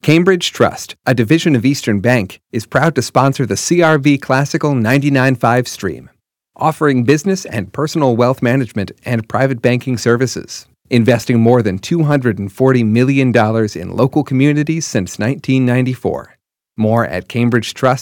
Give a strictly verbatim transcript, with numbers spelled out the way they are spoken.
Cambridge Trust, a division of Eastern Bank, is proud to sponsor the C R V Classical ninety-nine point five stream, offering business and personal wealth management and private banking services, investing more than two hundred forty million dollars in local communities since nineteen ninety-four. More at cambridge trust